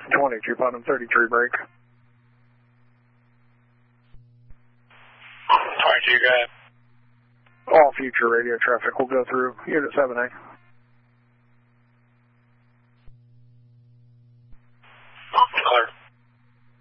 22, bottom 33 break. 22, go ahead. All future radio traffic will go through Unit 7A.